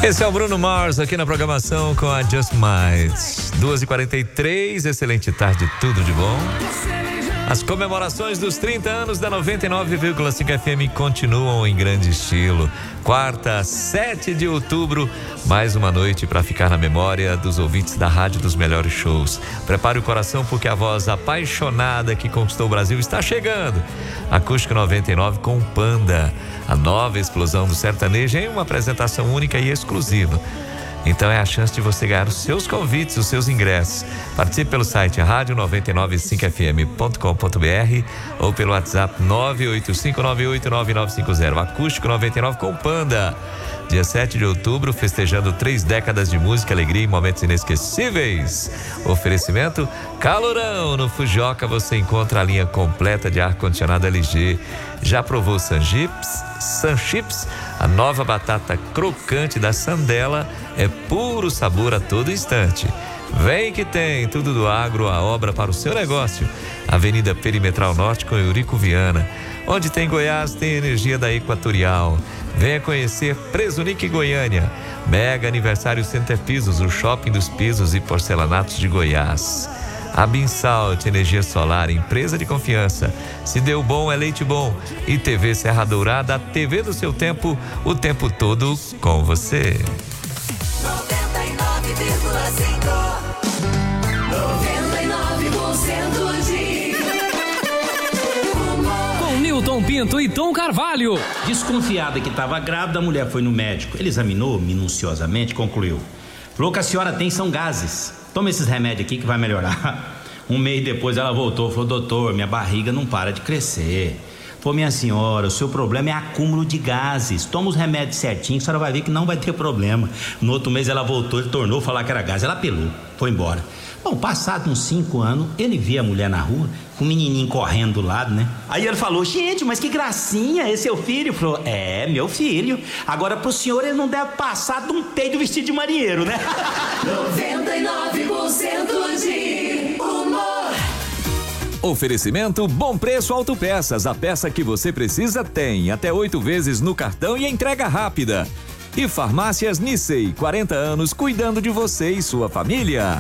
Esse é o Bruno Mars aqui na programação com a Just Might. 2h43, excelente tarde, tudo de bom. As comemorações dos 30 anos da 99,5 FM continuam em grande estilo. Quarta, 7 de outubro, mais uma noite para ficar na memória dos ouvintes da Rádio dos Melhores Shows. Prepare o coração porque a voz apaixonada que conquistou o Brasil está chegando. Acústico 99 com Panda, a nova explosão do sertanejo em uma apresentação única e exclusiva. Então é a chance de você ganhar os seus convites, os seus ingressos. Participe pelo site radio995fm.com.br ou pelo WhatsApp 985989950. Acústico 99 com Panda. Dia 7 de outubro, festejando 3 décadas de música, alegria e momentos inesquecíveis. Oferecimento Calorão. No Fujioka você encontra a linha completa de ar-condicionado LG. Já provou Sanchips? A nova batata crocante da Sandela é puro sabor a todo instante. Vem que tem tudo do agro, a obra para o seu negócio. Avenida Perimetral Norte com Eurico Viana. Onde tem Goiás, tem energia da Equatorial. Venha conhecer Presunic Goiânia. Mega aniversário Center Pisos, o shopping dos pisos e porcelanatos de Goiás. A Binsalt, energia solar, empresa de confiança. Se deu bom, é leite bom. E TV Serra Dourada, a TV do seu tempo, o tempo todo com você. 99,5 de humor. Com Nilton Pinto e Tom Carvalho. Desconfiada que estava grávida, a mulher foi no médico. Ele examinou minuciosamente e concluiu. Falou que a senhora tem são gases. Toma esses remédios aqui que vai melhorar. Um mês depois ela voltou e falou: doutor, minha barriga não para de crescer. Falou: minha senhora, o seu problema é acúmulo de gases. Toma os remédios certinho, a senhora vai ver que não vai ter problema. No outro mês ela voltou, ele tornou a falar que era gás. Ela apelou, foi embora. Bom, passado uns 5 anos, ele via a mulher na rua, com o menininho correndo do lado, né? Aí ele falou: gente, mas que gracinha, esse é seu filho? Falou: é, meu filho. Agora pro senhor ele não deve passar de um peido vestido de marinheiro, né? 99% de humor. Oferecimento Bom Preço Autopeças. A peça que você precisa tem até 8 vezes no cartão e entrega rápida. E Farmácias Nissei, 40 anos cuidando de você e sua família.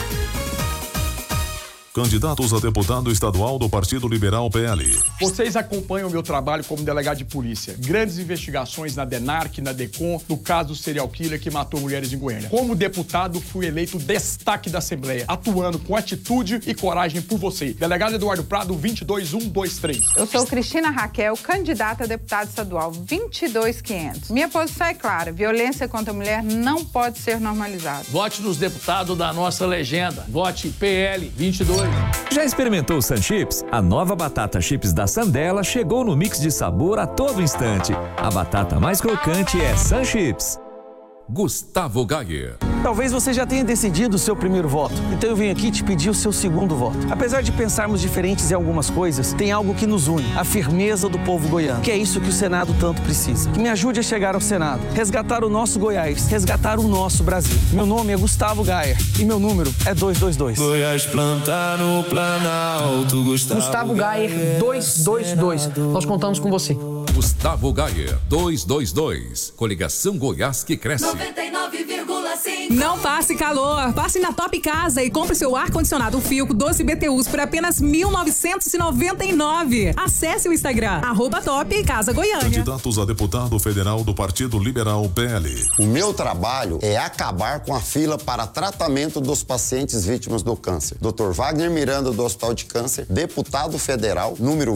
Candidatos a deputado estadual do Partido Liberal PL. Vocês acompanham o meu trabalho como delegado de polícia. Grandes investigações na DENARC, na DECOM, no caso do serial killer que matou mulheres em Goiânia. Como deputado, fui eleito destaque da Assembleia, atuando com atitude e coragem por você. Delegado Eduardo Prado, 22123. Eu sou Cristina Raquel, candidata a deputada estadual, 22500. Minha posição é clara: violência contra a mulher não pode ser normalizada. Vote nos deputados da nossa legenda. Vote PL 22. Já experimentou o Sanchips? A nova batata chips da Sandela chegou no mix de sabor a todo instante. A batata mais crocante é Sanchips. Gustavo Gayer. Talvez você já tenha decidido o seu primeiro voto, então eu venho aqui te pedir o seu segundo voto. Apesar de pensarmos diferentes em algumas coisas, tem algo que nos une: a firmeza do povo goiano, que é isso que o Senado tanto precisa. Que me ajude a chegar ao Senado, resgatar o nosso Goiás, resgatar o nosso Brasil. Meu nome é Gustavo Gayer e meu número é 222. Goiás planta no Planalto, Gustavo Gayer 222. Nós contamos com você. Gustavo Gayer 222. Coligação Goiás que cresce. 99,5. Não passe calor. Passe na Top Casa e compre seu ar-condicionado Filco 12 BTUs por apenas R$ 1.999. Acesse o Instagram, @Top Casa Goiânia. Candidatos a deputado federal do Partido Liberal PL. O meu trabalho é acabar com a fila para tratamento dos pacientes vítimas do câncer. Dr. Wagner Miranda, do Hospital de Câncer, deputado federal, número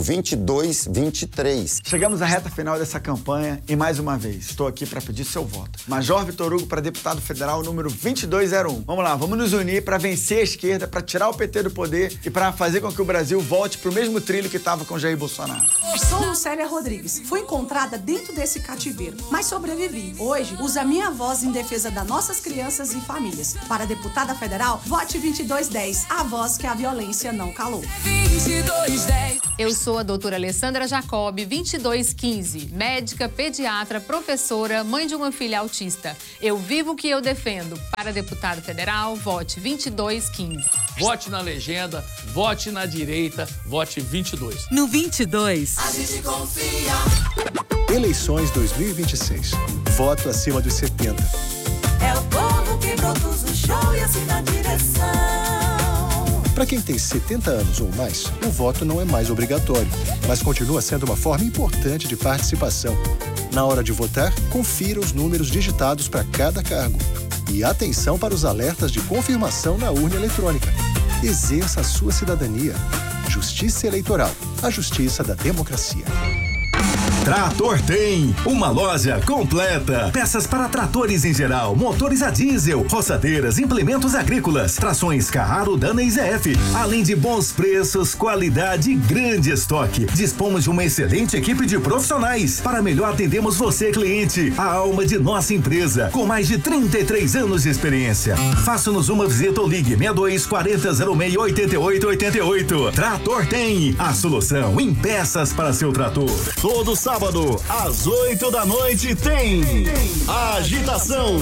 2223. Chegamos à reta final dessa campanha e, mais uma vez, estou aqui para pedir seu voto. Major Vitor Hugo para deputado federal, número 2201. Vamos lá, vamos nos unir para vencer a esquerda, para tirar o PT do poder e para fazer com que o Brasil volte para o mesmo trilho que estava com Jair Bolsonaro. Sou Célia Rodrigues. Fui encontrada dentro desse cativeiro, mas sobrevivi. Hoje, uso a minha voz em defesa das nossas crianças e famílias. Para deputada federal, vote 2210, a voz que a violência não calou. 2210. Eu sou a doutora Alessandra Jacob, 2215, médica, pediatra, professora, mãe de uma filha autista. Eu vivo o que eu defendo. Para deputado federal, vote 2215. Vote na legenda, vote na direita, vote 22. No 22. A gente confia. Eleições 2026. voto acima dos 70. É o povo que produz o show e assina a direção. Para quem tem 70 anos ou mais, o voto não é mais obrigatório, mas continua sendo uma forma importante de participação. Na hora de votar, confira os números digitados para cada cargo. E atenção para os alertas de confirmação na urna eletrônica. Exerça a sua cidadania. Justiça Eleitoral, a justiça da democracia. Trator Tem, uma loja completa. Peças para tratores em geral, motores a diesel, roçadeiras, implementos agrícolas, trações Carraro, Dana e ZF. Além de bons preços, qualidade e grande estoque. Dispomos de uma excelente equipe de profissionais. Para melhor atendermos você, cliente, a alma de nossa empresa, com mais de 33 anos de experiência. Faça-nos uma visita ou ligue 62 40 06 88 88. Trator Tem, a solução em peças para seu trator. Todo sábado, às 8 da noite, tem Agitação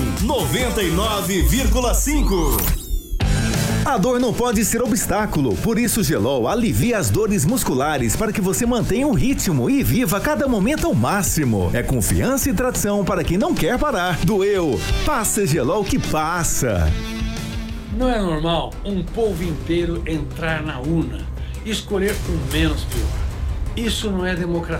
99,5. A dor não pode ser obstáculo, por isso o Gelol alivia as dores musculares para que você mantenha o ritmo e viva cada momento ao máximo. É confiança e tradição para quem não quer parar. Doeu, passa Gelol que passa. Não é normal um povo inteiro entrar na urna e escolher o menos pior. Isso não é democracia.